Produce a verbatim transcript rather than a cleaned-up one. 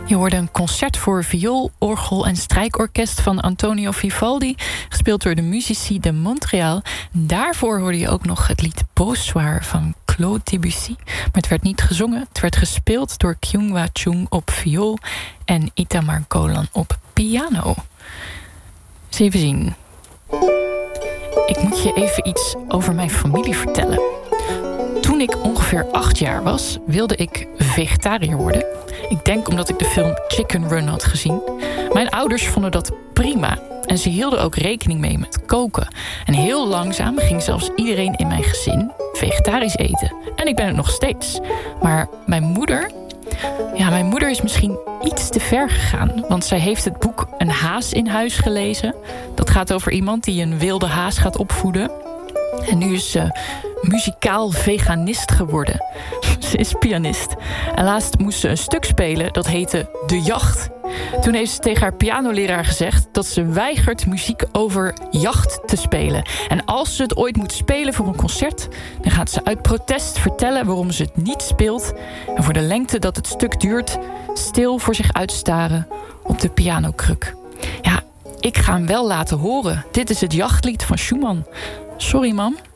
Je hoorde een concert voor viool, orgel en strijkorkest van Antonio Vivaldi, gespeeld door de muzici de Montréal. Daarvoor hoorde je ook nog het lied Beau Soir van Claude Debussy. Maar het werd niet gezongen, het werd gespeeld door Kyung-Hwa Chung op viool en Itamar Golan op piano. Eens even zien. Ik moet je even iets over mijn familie vertellen. Toen ik ongeveer acht jaar was, wilde ik vegetariër worden. Ik denk omdat ik de film Chicken Run had gezien. Mijn ouders vonden dat prima. En ze hielden ook rekening mee met koken. En heel langzaam ging zelfs iedereen in mijn gezin vegetarisch eten. En ik ben het nog steeds. Maar mijn moeder... Ja, mijn moeder is misschien iets te ver gegaan. Want zij heeft het boek Een haas in huis gelezen. Dat gaat over iemand die een wilde haas gaat opvoeden. En nu is ze muzikaal veganist geworden. Ze is pianist. En laatst moest ze een stuk spelen dat heette De Jacht. Toen heeft ze tegen haar pianoleraar gezegd dat ze weigert muziek over jacht te spelen. En als ze het ooit moet spelen voor een concert, dan gaat ze uit protest vertellen waarom ze het niet speelt. En voor de lengte dat het stuk duurt, stil voor zich uitstaren op de pianokruk. Ja, ik ga hem wel laten horen. Dit is het jachtlied van Schumann. Sorry, mam.